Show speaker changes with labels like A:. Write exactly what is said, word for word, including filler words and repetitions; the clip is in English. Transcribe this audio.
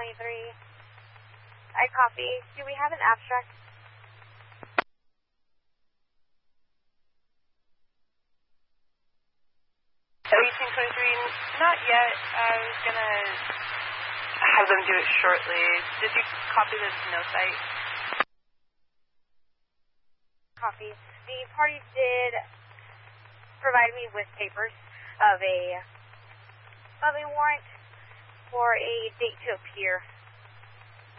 A: twenty-three. I copy. Do we have an abstract?
B: eighteen twenty-three, not yet. I was going to have them do it shortly. Did you copy the no site?
A: Copy. The parties did provide me with papers of a of a warrant for a date to appear.